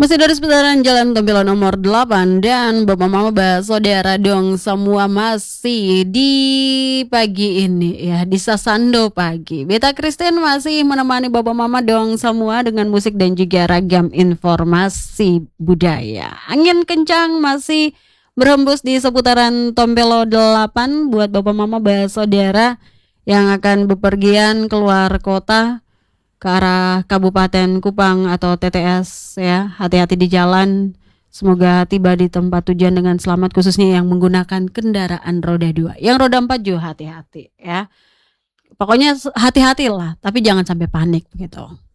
Masih dari seputaran Jalan Tompilo nomor 8 dan Bapak Mama Saudara dong semua masih di pagi ini ya di Sasando pagi. Beta Christine masih menemani Bapak Mama dong semua dengan musik dan juga ragam informasi budaya. Angin kencang masih berhembus di seputaran Tompilo 8 buat Bapak Mama Saudara yang akan bepergian keluar kota ke arah Kabupaten Kupang atau TTS ya. Hati-hati di jalan. Semoga tiba di tempat tujuan dengan selamat, khususnya yang menggunakan kendaraan roda 2. Yang roda 4 juga hati-hati ya. Pokoknya hati-hatilah, tapi jangan sampai panik gitu.